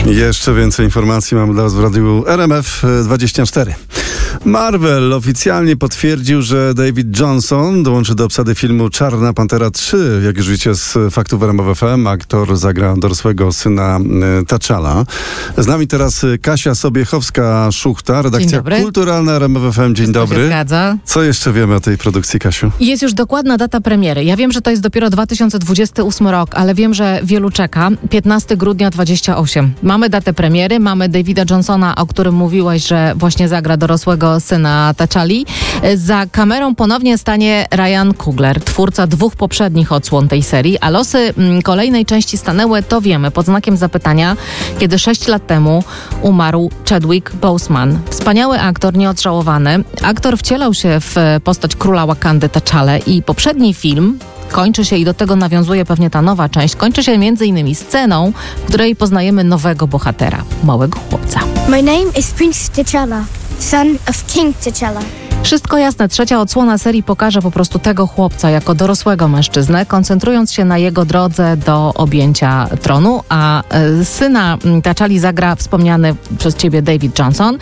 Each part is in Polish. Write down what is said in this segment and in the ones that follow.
Jeszcze więcej informacji mam dla Was w radiu RMF24. Marvel oficjalnie potwierdził, że David Johnson dołączy do obsady filmu Czarna Pantera 3. Jak już wiecie z faktów RMF FM, aktor zagra dorosłego syna T'Challa. Z nami teraz Kasia Sobiechowska-Szuchta, redakcja kulturalna RMF FM. Dzień dobry. Się zgadza. Co jeszcze wiemy o tej produkcji, Kasiu? Jest już dokładna data premiery. Ja wiem, że to jest dopiero 2028 rok, ale wiem, że wielu czeka. 15 grudnia 28. Mamy datę premiery, mamy Davida Johnsona, o którym mówiłaś, że właśnie zagra dorosłego syna T'Challi. Za kamerą ponownie stanie Ryan Coogler, twórca 2 poprzednich odsłon tej serii, a losy kolejnej części stanęły, to wiemy, pod znakiem zapytania, kiedy 6 lat temu umarł Chadwick Boseman. Wspaniały aktor, nieodżałowany. Aktor wcielał się w postać króla Wakandy T'Challę i poprzedni film kończy się, i do tego nawiązuje pewnie ta nowa część, kończy się m.in. sceną, w której poznajemy nowego bohatera, małego chłopca. My name is Prince T'Challa, son of King T'Challa. Wszystko jasne, trzecia odsłona serii pokaże po prostu tego chłopca jako dorosłego mężczyznę, koncentrując się na jego drodze do objęcia tronu, a syna T'Challi zagra wspomniany przez ciebie David Johnson,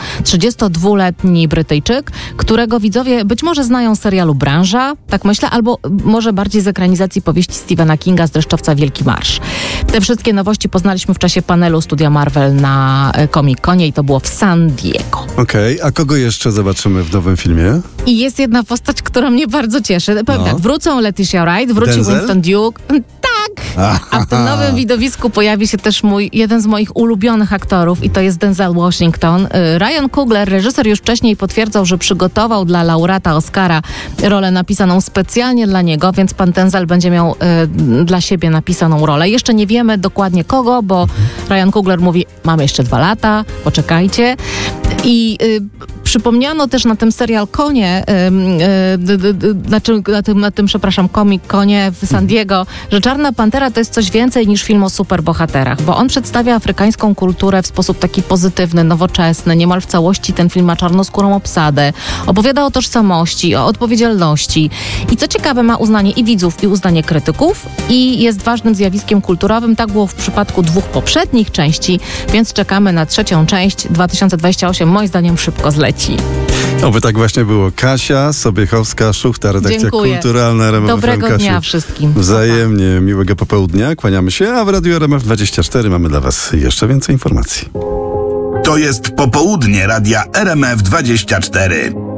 32-letni Brytyjczyk, którego widzowie być może znają z serialu Branża, tak myślę, albo może bardziej z ekranizacji powieści Stephena Kinga z Dreszczowca Wielki Marsz. Te wszystkie nowości poznaliśmy w czasie panelu Studia Marvel na Comic-Conie i to było w San Diego. Okej, a kogo jeszcze zobaczymy w nowym filmie? I jest jedna postać, która mnie bardzo cieszy. Powiem tak, wrócą Leticia Wright, wróci Denzel? Winston Duke. Tak! A w tym nowym widowisku pojawi się też jeden z moich ulubionych aktorów i to jest Denzel Washington. Ryan Coogler, reżyser, już wcześniej potwierdzał, że przygotował dla laureata Oscara rolę napisaną specjalnie dla niego, więc pan Denzel będzie miał dla siebie napisaną rolę. Jeszcze nie wiemy dokładnie kogo, bo Ryan Coogler mówi, mamy jeszcze 2 lata, poczekajcie. I przypomniano też na tym serial Konie, na tym Comic-Conie w San Diego, że Czarna Pantera to jest coś więcej niż film o superbohaterach, bo on przedstawia afrykańską kulturę w sposób taki pozytywny, nowoczesny, niemal w całości ten film ma czarnoskórą obsadę, opowiada o tożsamości, o odpowiedzialności i co ciekawe ma uznanie i widzów, i uznanie krytyków i jest ważnym zjawiskiem kulturowym. Tak było w przypadku 2 poprzednich części, więc czekamy na trzecią część. 2028 moim zdaniem szybko zleci. Oby tak właśnie było. Kasia Sobiechowska-Szuchta, redakcja kulturalna RMF. Dobrego Kasiu, dnia wszystkim. Wzajemnie miłego popołudnia. Kłaniamy się, a w radiu RMF24 mamy dla Was jeszcze więcej informacji. To jest popołudnie radia RMF24.